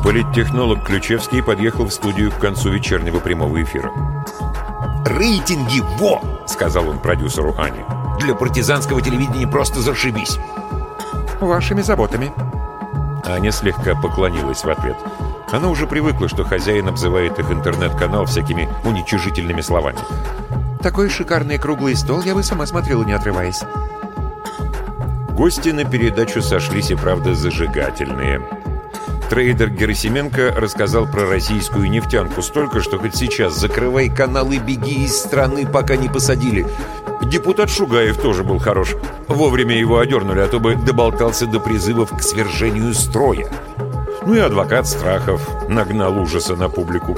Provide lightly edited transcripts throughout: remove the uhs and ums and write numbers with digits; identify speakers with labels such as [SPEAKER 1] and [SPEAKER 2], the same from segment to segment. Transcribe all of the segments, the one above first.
[SPEAKER 1] Политтехнолог Ключевский подъехал в студию к концу вечернего прямого эфира.
[SPEAKER 2] «Рейтинги, во!» — сказал он продюсеру Ане. «Для партизанского телевидения просто зашибись!»
[SPEAKER 3] «Вашими заботами».
[SPEAKER 1] Аня слегка поклонилась в ответ. Она уже привыкла, что хозяин обзывает их интернет-канал всякими уничижительными словами.
[SPEAKER 3] «Такой шикарный круглый стол я бы сама смотрела, не отрываясь».
[SPEAKER 1] Гости на передачу сошлись и правда зажигательные. Трейдер Герасименко рассказал про российскую нефтянку столько, что хоть сейчас закрывай канал и беги из страны, пока не посадили. Депутат Шугаев тоже был хорош. Вовремя его одернули, а то бы доболтался до призывов к свержению строя. Ну и адвокат Страхов нагнал ужаса на публику.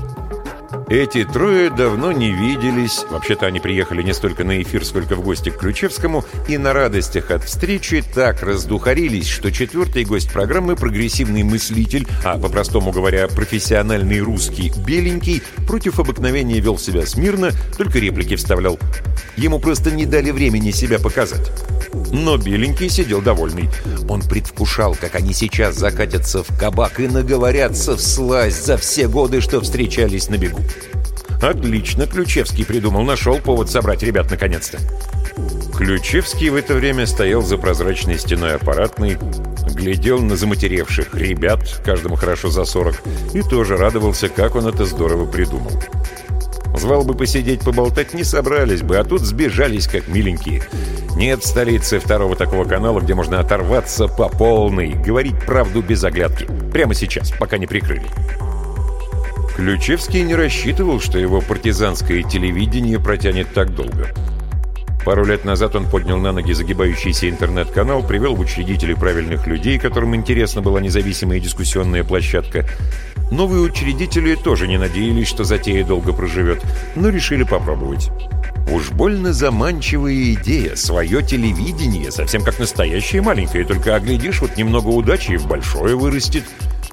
[SPEAKER 1] Эти трое давно не виделись. Вообще-то они приехали не столько на эфир, сколько в гости к Ключевскому, и на радостях от встречи так раздухарились, что четвертый гость программы, прогрессивный мыслитель, а по-простому говоря, профессиональный русский Беленький, против обыкновения вел себя смирно, только реплики вставлял. Ему просто не дали времени себя показать. Но Беленький сидел довольный. Он предвкушал, как они сейчас закатятся в кабак и наговорятся всласть за все годы, что встречались на бегу. Отлично, Ключевский придумал, нашел повод собрать ребят наконец-то. Ключевский в это время стоял за прозрачной стеной аппаратной, глядел на заматеревших ребят, каждому хорошо за 40, и тоже радовался, как он это здорово придумал. Звал бы посидеть, поболтать, не собрались бы, а тут сбежались, как миленькие. Нет в столице второго такого канала, где можно оторваться по полной, говорить правду без оглядки. Прямо сейчас, пока не прикрыли. Ключевский не рассчитывал, что его партизанское телевидение протянет так долго. Пару лет назад он поднял на ноги загибающийся интернет-канал, привел в учредители правильных людей, которым интересна была независимая дискуссионная площадка. Новые учредители тоже не надеялись, что затея долго проживет, но решили попробовать. Уж больно заманчивая идея, свое телевидение, совсем как настоящее маленькое, только оглядишь, вот немного удачи и в большое вырастет.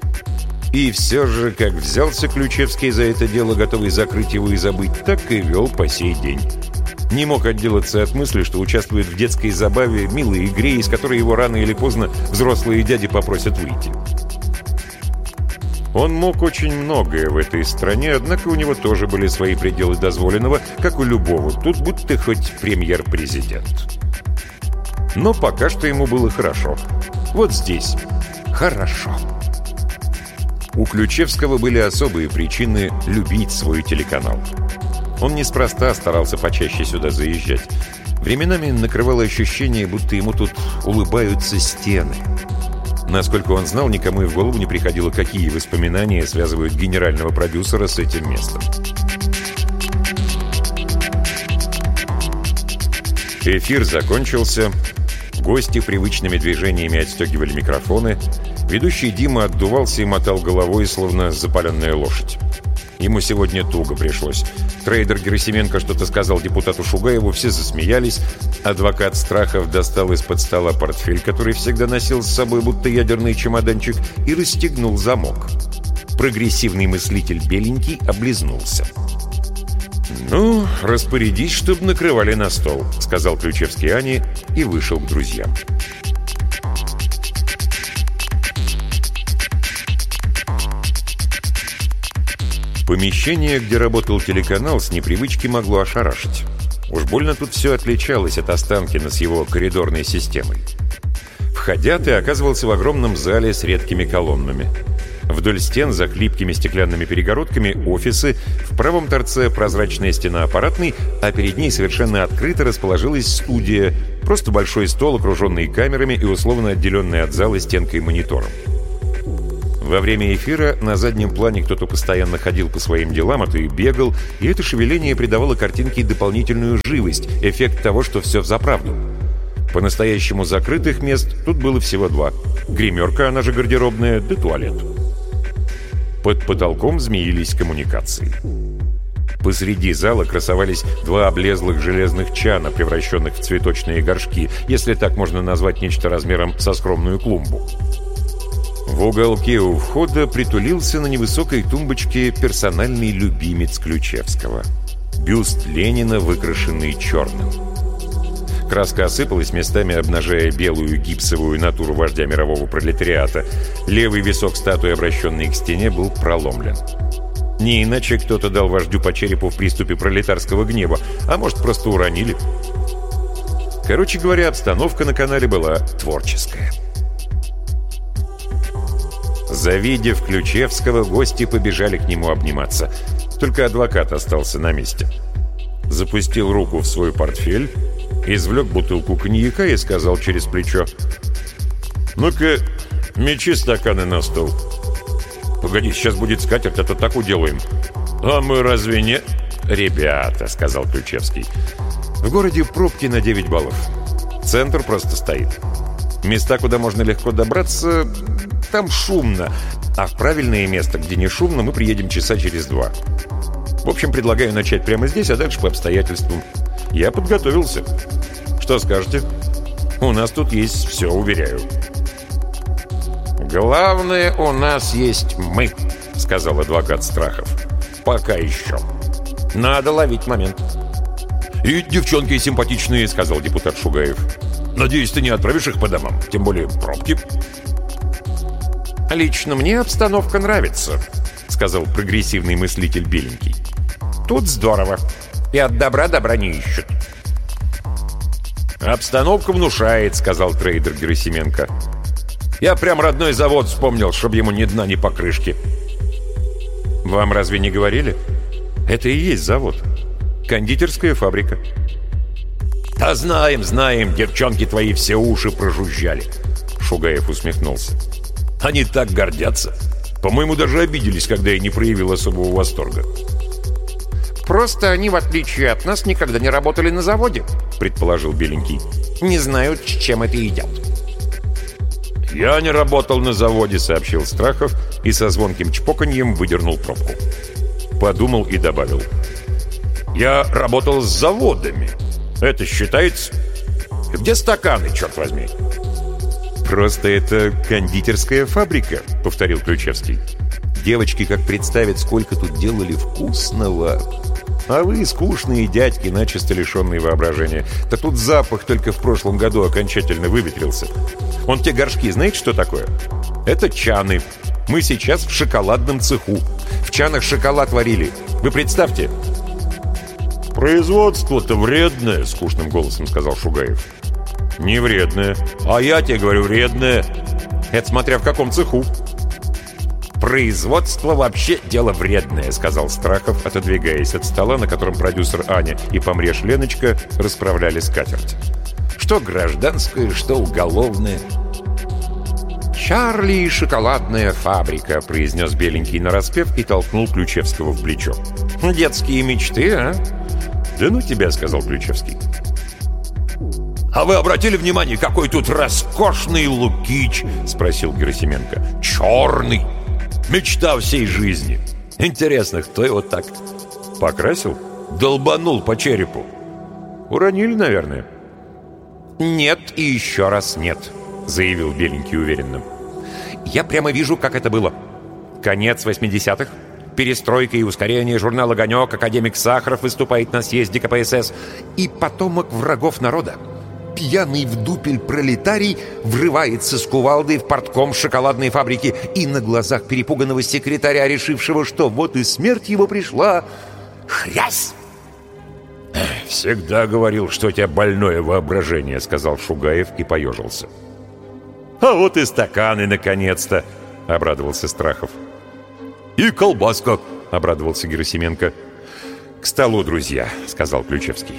[SPEAKER 1] И все же, как взялся Ключевский за это дело, готовый закрыть его и забыть, так и вел по сей день. Не мог отделаться от мысли, что участвует в детской забаве, милой игре, из которой его рано или поздно взрослые дяди попросят выйти. Он мог очень многое в этой стране, однако у него тоже были свои пределы дозволенного, как у любого. Тут будь ты хоть премьер-президент. Но пока что ему было хорошо. Вот здесь. Хорошо. У Ключевского были особые причины любить свой телеканал. Он неспроста старался почаще сюда заезжать. Временами накрывало ощущение, будто ему тут улыбаются стены. Насколько он знал, никому и в голову не приходило, какие воспоминания связывают генерального продюсера с этим местом. Эфир закончился. Гости привычными движениями отстегивали микрофоны. Ведущий Дима отдувался и мотал головой, словно запаленная лошадь. Ему сегодня туго пришлось. Трейдер Герасименко что-то сказал депутату Шугаеву, все засмеялись. Адвокат Страхов достал из-под стола портфель, который всегда носил с собой, будто ядерный чемоданчик, и расстегнул замок. Прогрессивный мыслитель Беленький облизнулся. «Ну, распорядись, чтобы накрывали на стол», — сказал Ключевский Ане и вышел к друзьям. Помещение, где работал телеканал, с непривычки могло ошарашить. Уж больно тут все отличалось от Останкина с его коридорной системой. Входя, ты оказывался в огромном зале с редкими колоннами. Вдоль стен за хлипкими стеклянными перегородками офисы, в правом торце прозрачная стена аппаратной, а перед ней совершенно открыто расположилась студия, просто большой стол, окруженный камерами и условно отделенный от зала стенкой монитором. Во время эфира на заднем плане кто-то постоянно ходил по своим делам, а то и бегал, и это шевеление придавало картинке дополнительную живость, эффект того, что все взаправду. По-настоящему закрытых мест тут было всего два. Гримерка, она же гардеробная, да туалет. Под потолком змеились коммуникации. Посреди зала красовались два облезлых железных чана, превращенных в цветочные горшки, если так можно назвать нечто размером со скромную клумбу. В уголке у входа притулился на невысокой тумбочке персональный любимец Ключевского. Бюст Ленина, выкрашенный черным. Краска осыпалась, местами обнажая белую гипсовую натуру вождя мирового пролетариата. Левый висок статуи, обращенный к стене, был проломлен. Не иначе кто-то дал вождю по черепу в приступе пролетарского гнева, а может, просто уронили. Короче говоря, обстановка на канале была творческая. Завидев Ключевского, гости побежали к нему обниматься. Только адвокат остался на месте. Запустил руку в свой портфель, извлек бутылку коньяка и сказал через плечо: «Ну-ка, мечи стаканы на стол». «Погоди, сейчас будет скатерть, а то так уделаем». «А мы разве не...» «Ребята», — сказал Ключевский, — «в городе пробки на 9 баллов. Центр просто стоит. Места, куда можно легко добраться, там шумно. А в правильное место, где не шумно, мы приедем часа через 2. В общем, предлагаю начать прямо здесь, а дальше по обстоятельствам. Я подготовился. Что скажете? У нас тут есть все, уверяю».
[SPEAKER 2] «Главное, у нас есть мы», — сказал адвокат Страхов. «Пока еще. Надо ловить момент».
[SPEAKER 1] «И девчонки симпатичные», — сказал депутат Шугаев. «Надеюсь, ты не отправишь их по домам, тем более пробки».
[SPEAKER 2] «Лично мне обстановка нравится», — сказал прогрессивный мыслитель Беленький. «Тут здорово. И от добра не ищут».
[SPEAKER 1] «Обстановка внушает», — сказал трейдер Герасименко. «Я прям родной завод вспомнил, чтобы ему ни дна, ни покрышки». «Вам разве не говорили? Это и есть завод. Кондитерская фабрика».
[SPEAKER 2] «Да знаем, девчонки твои все уши прожужжали», — Шугаев усмехнулся.
[SPEAKER 1] «Они так гордятся. По-моему, даже обиделись, когда я не проявил особого восторга».
[SPEAKER 2] «Просто они, в отличие от нас, никогда не работали на заводе», — предположил Беленький. «Не знают, с чем это едят».
[SPEAKER 1] «Я не работал на заводе», — сообщил Страхов и со звонким чпоканьем выдернул пробку. Подумал и добавил: «Я работал с заводами. Это считается? Где стаканы, черт возьми?»
[SPEAKER 3] «Просто это кондитерская фабрика», — повторил Ключевский. «Девочки как представят, сколько тут делали вкусного. А вы скучные дядьки, начисто лишенные воображения. Да тут запах только в прошлом году окончательно выветрился. Вон те горшки, знаете, что такое? Это чаны. Мы сейчас в шоколадном цеху. В чанах шоколад варили. Вы представьте».
[SPEAKER 1] «Производство-то вредное», — скучным голосом сказал Шугаев. «Не вредное. А я тебе говорю, вредное.
[SPEAKER 3] Это смотря в каком цеху».
[SPEAKER 2] «Производство вообще дело вредное», — сказал
[SPEAKER 3] Страхов, отодвигаясь от стола, на котором продюсер Аня и помреж Леночка расправляли скатерть.
[SPEAKER 2] «Что гражданское, что уголовное».
[SPEAKER 3] «Чарли и шоколадная фабрика», — произнес Беленький нараспев и толкнул Ключевского в плечо.
[SPEAKER 2] «Детские мечты, а?»
[SPEAKER 3] «Да ну тебя», — сказал Ключевский.
[SPEAKER 1] «А вы обратили внимание, какой тут роскошный Лукич?» — спросил Герасименко. «Черный! Мечта всей жизни! Интересно, кто его так
[SPEAKER 3] покрасил?
[SPEAKER 1] Долбанул по черепу?»
[SPEAKER 3] «Уронили, наверное».
[SPEAKER 2] «Нет и еще раз нет», — заявил Беленький уверенно. «Я прямо вижу, как это было. Конец 80-х. Перестройка и ускорение, журнал «Огонек», академик Сахаров выступает на съезде КПСС. И потомок врагов народа. Пьяный в дупель пролетарий врывается с кувалдой в портком шоколадной фабрики и на глазах перепуганного секретаря, решившего, что вот и смерть его пришла, хрясь!»
[SPEAKER 1] «Всегда говорил, что у тебя больное воображение», — сказал Шугаев и поежился.
[SPEAKER 3] «А вот и стаканы, наконец-то!» — обрадовался Страхов.
[SPEAKER 1] «И колбаска!»
[SPEAKER 3] — обрадовался Герасименко. «К столу, друзья!» — сказал Ключевский.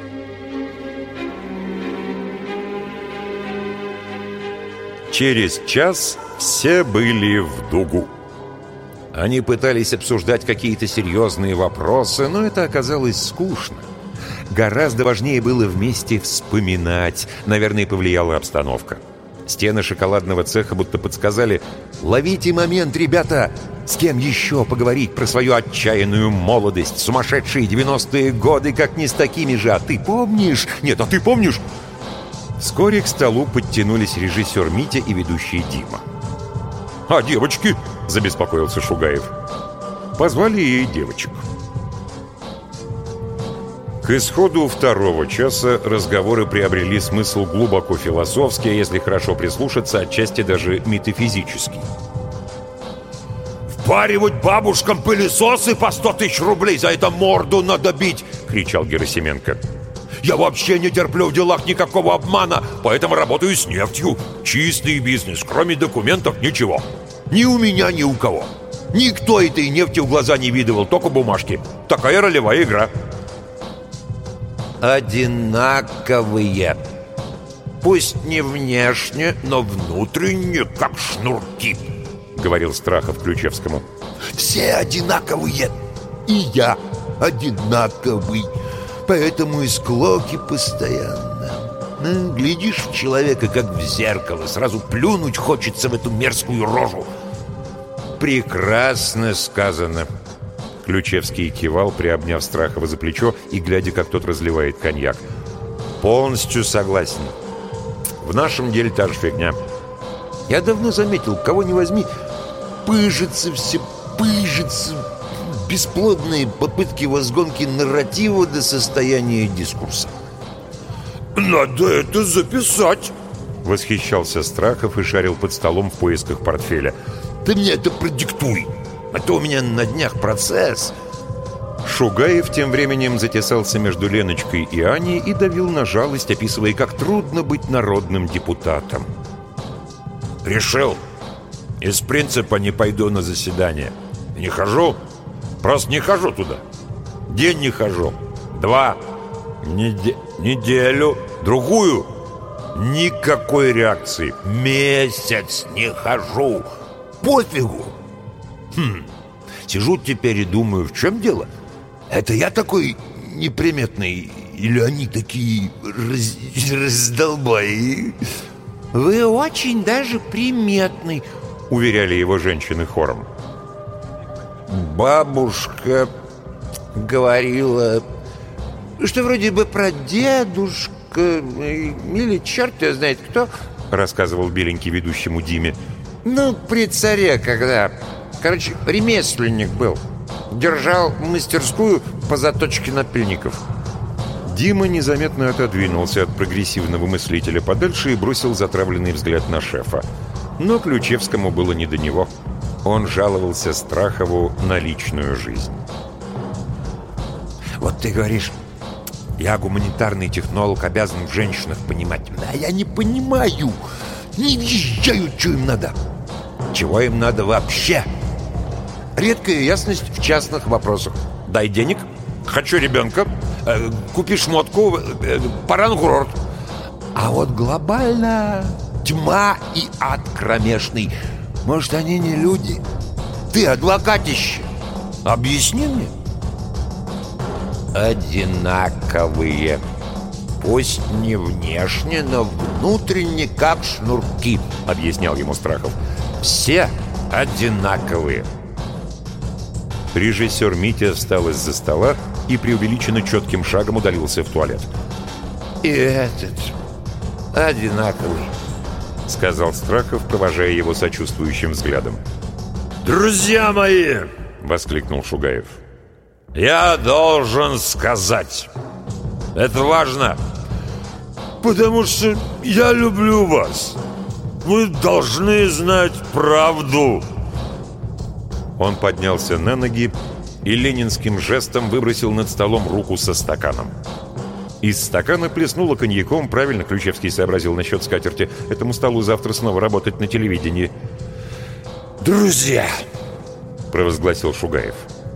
[SPEAKER 3] Через час все были в дугу. Они пытались обсуждать какие-то серьезные вопросы, но это оказалось скучно. Гораздо важнее было вместе вспоминать. Наверное, повлияла обстановка. Стены шоколадного цеха будто подсказали: «Ловите момент, ребята! С кем еще поговорить про свою отчаянную молодость, сумасшедшие 90-е годы, как не с такими же? А ты помнишь? Нет, а ты помнишь?» Вскоре к столу подтянулись режиссер Митя и ведущий Дима.
[SPEAKER 1] «А девочки?»
[SPEAKER 3] — забеспокоился Шугаев. Позвали и девочек. К исходу второго часа разговоры приобрели смысл глубоко философский, а если хорошо прислушаться, отчасти даже метафизический.
[SPEAKER 1] «Впаривать бабушкам пылесосы по 100 тысяч рублей за это морду надо бить!» — кричал Герасименко. «Я вообще не терплю в делах никакого обмана, поэтому работаю с нефтью. Чистый бизнес, кроме документов ничего. Ни у меня, ни у кого. Никто этой нефти в глаза не видывал, только бумажки. Такая ролевая игра». «Одинаковые. Пусть не внешне, но внутренне, как шнурки», — говорил Страхов Ключевскому. «Все одинаковые. И я одинаковый. Поэтому и склоки постоянно. Глядишь в человека, как в зеркало, сразу плюнуть хочется в эту мерзкую рожу».
[SPEAKER 3] «Прекрасно сказано». Ключевский кивал, приобняв Страхова за плечо и глядя, как тот разливает коньяк. «Полностью согласен. В нашем деле та же фигня.
[SPEAKER 1] Я давно заметил, кого не возьми, пыжится все, пыжится. Бесплодные попытки возгонки нарратива до состояния дискурса». «Надо это записать!» —
[SPEAKER 3] восхищался Страхов и шарил под столом в поисках портфеля.
[SPEAKER 1] «Ты мне это продиктуй, а то у меня на днях процесс».
[SPEAKER 3] Шугаев тем временем затесался между Леночкой и Аней и давил на жалость, описывая, как трудно быть народным депутатом.
[SPEAKER 1] «Решил. Из принципа не пойду на заседание. Не хожу. Просто не хожу туда. День не хожу. 2. Неделю. Другую. Никакой реакции. Месяц не хожу. Пофигу. Сижу теперь и думаю, в чем дело? Это я такой неприметный? Или они такие раздолбаи?» «Вы очень даже приметный»,
[SPEAKER 3] — уверяли его женщины хором.
[SPEAKER 1] «Бабушка говорила, что вроде бы про дедушка или черт его знает кто»,
[SPEAKER 3] — рассказывал беленький ведущему Диме.
[SPEAKER 1] «Ну, при царе когда. Короче, ремесленник был. Держал мастерскую по заточке напильников».
[SPEAKER 3] Дима незаметно отодвинулся от прогрессивного мыслителя подальше и бросил затравленный взгляд на шефа. Но Ключевскому было не до него. Он жаловался Страхову на личную жизнь.
[SPEAKER 1] «Вот ты говоришь, я гуманитарный технолог, обязан в женщинах понимать. А я не понимаю. Не въезжаю, что им надо. Чего им надо вообще? Редкая ясность в частных вопросах. Дай денег, хочу ребенка, купи шмотку, пора на курорт. А вот глобально тьма и ад кромешный. Может, они не люди? Ты адвокатище. Объясни мне». «Одинаковые. Пусть не внешне, но внутренне, как шнурки», — объяснял ему Страхов. «Все одинаковые».
[SPEAKER 3] Режиссер Митя встал из-за стола и преувеличенно четким шагом удалился в туалет.
[SPEAKER 1] «И этот одинаковый»,
[SPEAKER 3] — сказал Страхов, провожая его сочувствующим взглядом.
[SPEAKER 1] «Друзья мои!»
[SPEAKER 3] — воскликнул Шугаев.
[SPEAKER 1] «Я должен сказать. Это важно, потому что я люблю вас. Вы должны знать правду».
[SPEAKER 3] Он поднялся на ноги и ленинским жестом выбросил над столом руку со стаканом. Из стакана плеснуло коньяком. Правильно Ключевский сообразил насчет скатерти. Этому столу завтра снова работать на телевидении.
[SPEAKER 1] «Друзья!»
[SPEAKER 3] — провозгласил Шугаев.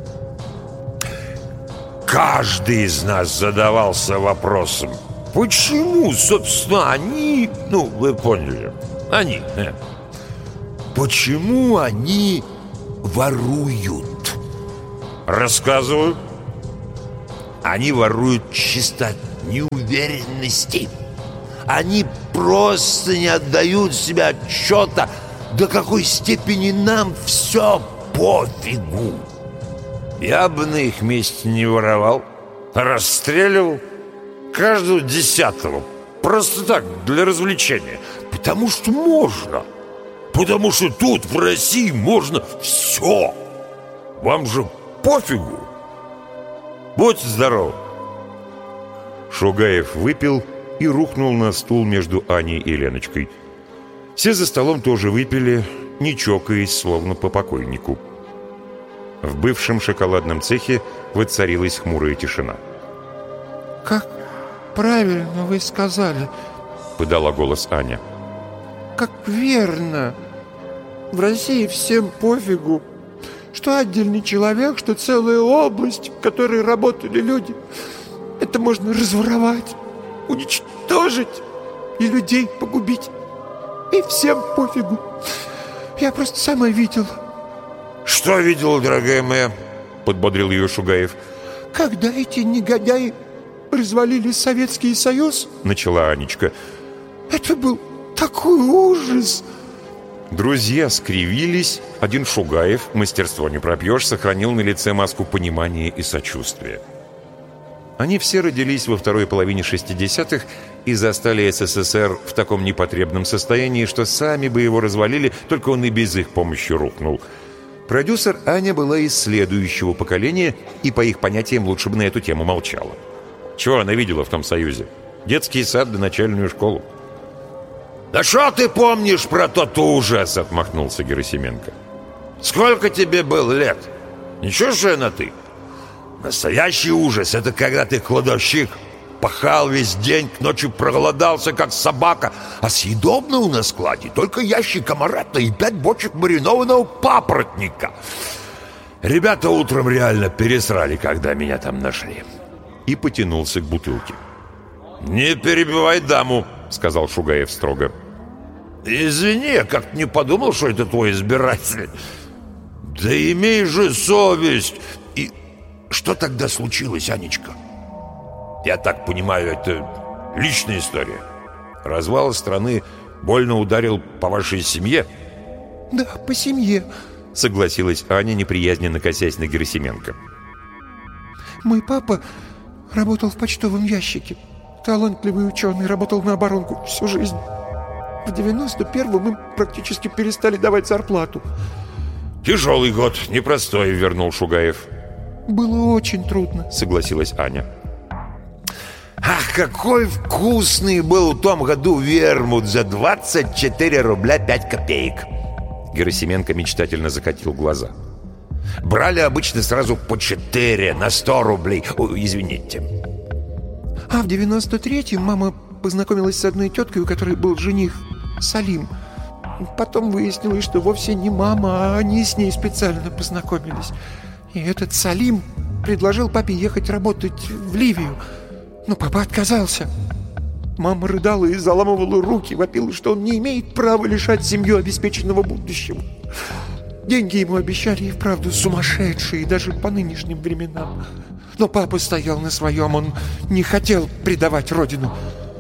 [SPEAKER 1] «Каждый из нас задавался вопросом, почему, собственно, они... Ну, вы поняли, они... Почему они воруют?» Рассказываю. Они воруют чисто от неуверенности. Они просто не отдают себе отчета, до какой степени нам все пофигу. Я бы на их месте не воровал, расстреливал каждого 10-го. Просто так, для развлечения. Потому что можно. Потому что тут, в России, можно все. Вам же пофигу. Будьте здоровы.
[SPEAKER 3] Шугаев выпил и рухнул на стул между Аней и Леночкой. Все за столом тоже выпили, не чокаясь, словно по покойнику. В бывшем шоколадном цехе воцарилась хмурая тишина.
[SPEAKER 4] «Как правильно вы сказали»,
[SPEAKER 3] — подала голос Аня.
[SPEAKER 4] «Как верно. В России всем пофигу, что отдельный человек, что целая область, в которой работали люди. Это можно разворовать, уничтожить и людей погубить. И всем пофигу. Я просто сама видела».
[SPEAKER 2] «Что видела, дорогая моя?» — подбодрил ее Шугаев.
[SPEAKER 4] «Когда эти негодяи развалили Советский Союз, — начала Анечка, — это был такой ужас».
[SPEAKER 3] Друзья скривились. Один Шугаев, мастерство не пропьешь, сохранил на лице маску понимания и сочувствия. Они все родились во второй половине 60-х и застали СССР в таком непотребном состоянии, что сами бы его развалили, только он и без их помощи рухнул. Продюсер Аня была из следующего поколения, и по их понятиям лучше бы на эту тему молчала. Чего она видела в том Союзе? Детский сад да начальную школу.
[SPEAKER 2] «Да что ты помнишь про тот ужас?» —
[SPEAKER 3] отмахнулся Герасименко.
[SPEAKER 2] «Сколько тебе было лет? Ничего же на ты? Настоящий ужас — это когда ты кладовщик, пахал весь день, к ночи проголодался, как собака, а съедобно у нас в складе только ящик амаретто и 5 бочек маринованного папоротника. Ребята утром реально пересрали, когда меня там нашли».
[SPEAKER 3] И потянулся к бутылке.
[SPEAKER 2] «Не перебивай даму»,
[SPEAKER 3] — сказал Шугаев строго.
[SPEAKER 2] «Извини, я как-то не подумал, что это твой избиратель. Да имей же совесть. И что тогда случилось, Анечка? Я так понимаю, это личная история. Развал страны больно ударил по вашей семье?»
[SPEAKER 4] «Да, по семье»,
[SPEAKER 3] — согласилась Аня, неприязненно косясь на Герасименко.
[SPEAKER 4] «Мой папа работал в почтовом ящике. Талантливый ученый, работал на оборонку всю жизнь. В 91-м им практически перестали давать зарплату».
[SPEAKER 2] «Тяжелый год, непростой», — вернул Шугаев.
[SPEAKER 4] «Было очень трудно», —
[SPEAKER 3] согласилась Аня.
[SPEAKER 2] «Ах, какой вкусный был в том году вермут за 24 рубля 5 копеек!»
[SPEAKER 3] Герасименко мечтательно закатил глаза.
[SPEAKER 2] «Брали обычно сразу по 4 на 100 рублей. Ой, извините».
[SPEAKER 4] А в 93-м мама познакомилась с одной теткой, у которой был жених Салим. Потом выяснилось, что вовсе не мама, а они с ней специально познакомились. И этот Салим предложил папе ехать работать в Ливию. Но папа отказался. Мама рыдала и заламывала руки, вопила, что он не имеет права лишать семью обеспеченного будущего. Деньги ему обещали и вправду сумасшедшие, даже по нынешним временам. Но папа стоял на своем, он не хотел предавать родину.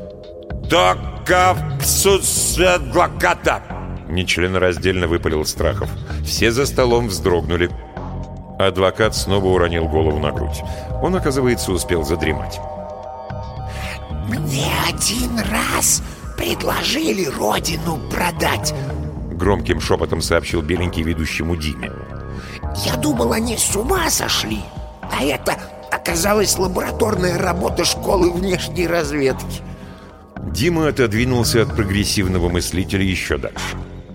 [SPEAKER 2] «Только в отсутствие адвоката!»
[SPEAKER 3] Нечленораздельно выпалил Страхов. Все за столом вздрогнули. Адвокат снова уронил голову на грудь. Он, оказывается, успел задремать.
[SPEAKER 5] «Мне один раз предложили родину продать»,
[SPEAKER 3] — громким шепотом сообщил беленький ведущему Диме.
[SPEAKER 5] «Я думал, они с ума сошли, а это оказалась лабораторная работа школы внешней разведки».
[SPEAKER 3] Дима отодвинулся от прогрессивного мыслителя еще дальше.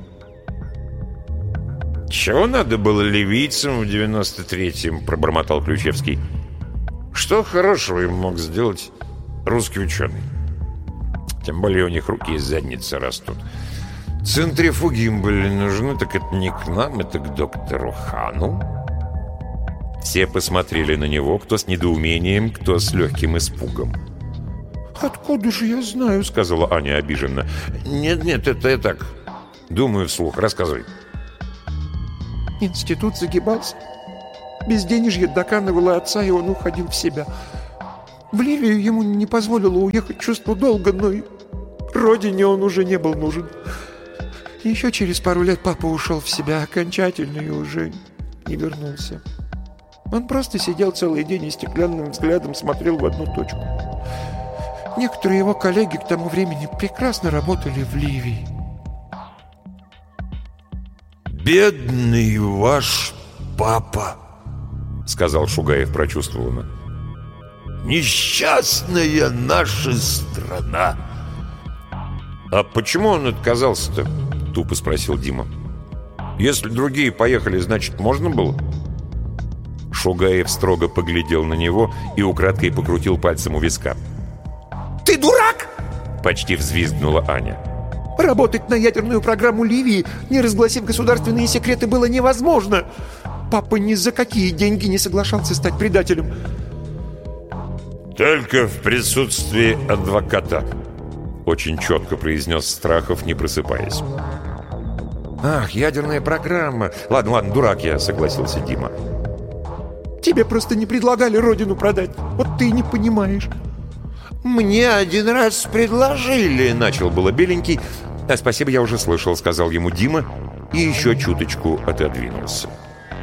[SPEAKER 2] «Чего надо было ливийцам в 93-м?» — пробормотал Ключевский. «Что хорошего им мог сделать русский ученый? Тем более у них руки из задницы растут. Центрифуги им были нужны, так это не к нам, это к доктору Хану».
[SPEAKER 3] Все посмотрели на него, кто с недоумением, кто с легким испугом.
[SPEAKER 4] «Откуда же я знаю?» —
[SPEAKER 3] сказала Аня обиженно.
[SPEAKER 2] «Нет, это я так. Думаю вслух. Рассказывай».
[SPEAKER 4] Институт загибался. Безденежье доканывало отца, и он уходил в себя. В Ливию ему не позволило уехать чувство долга, но и родине он уже не был нужен. Еще через пару лет папа ушел в себя окончательно и уже не вернулся. Он просто сидел целый день и стеклянным взглядом смотрел в одну точку. Некоторые его коллеги к тому времени прекрасно работали в Ливии.
[SPEAKER 2] «Бедный ваш папа»,
[SPEAKER 3] — сказал Шугаев прочувствованно. Несчастная наша страна.
[SPEAKER 1] «А почему он отказался-то?» — тупо спросил Дима. «Если другие поехали, значит, можно было?» Шугаев строго поглядел на него и украдкой покрутил пальцем у виска.
[SPEAKER 5] Ты дурак?
[SPEAKER 1] Почти взвизгнула Аня.
[SPEAKER 4] Работать на ядерную программу Ливии, не разгласив государственные секреты, было невозможно. Папа ни за какие деньги не соглашался стать предателем.
[SPEAKER 1] «Только в присутствии адвоката», — очень четко произнес Страхов, не просыпаясь. «Ах, ядерная программа. Ладно, дурак я», — согласился Дима.
[SPEAKER 4] Тебе просто не предлагали родину продать. Вот ты и не понимаешь.
[SPEAKER 1] «Мне один раз предложили», — начал было Беленький. «Спасибо, я уже слышал», — сказал ему Дима и еще чуточку отодвинулся.